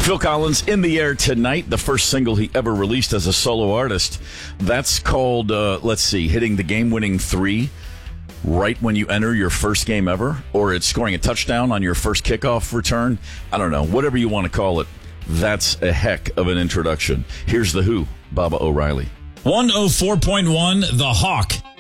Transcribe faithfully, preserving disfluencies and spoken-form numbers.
Phil Collins in the air tonight, the first single he ever released as a solo artist. That's called, uh, let's see, hitting the game-winning three right when you enter your first game ever, or it's scoring a touchdown on your first kickoff return. I don't know, whatever you want to call it. That's a heck of an introduction. Here's The Who, Baba O'Reilly. one oh four point one, The Hawk.